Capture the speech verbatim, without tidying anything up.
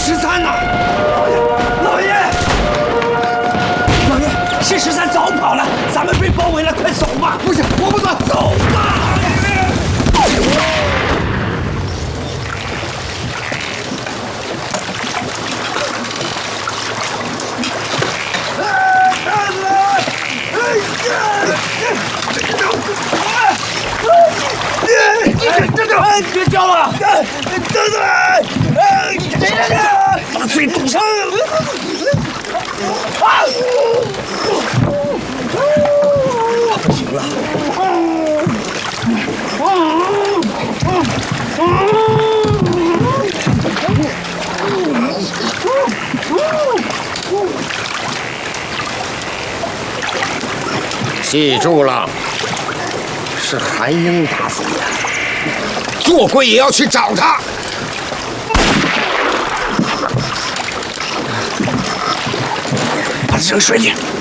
十三呢？老爷，老爷，谢十三早跑了，咱们被包围了，快走吧！不行，我不走，走吧！等等，别叫了！等等，谁呀？把嘴堵上！啊！不行了！ 记住了，是韩英打死的。 做鬼也要去找他。 把他扔水里。